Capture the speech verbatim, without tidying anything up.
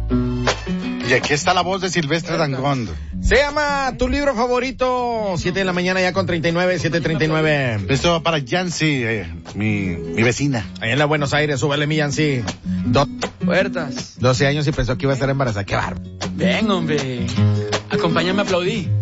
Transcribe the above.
Y aquí está la voz de Silvestre Dangond. Se llama Tu Libro Favorito, siete de la mañana ya con treinta y nueve, siete treinta y nueve. Esto va para Yancy, eh, mi, mi vecina. Allá en la Buenos Aires, súbele mi Yancy. Do- Puertas. doce años y pensó que iba a estar embarazada. Qué bárbaro. Ven, hombre. Acompáñame a aplaudir.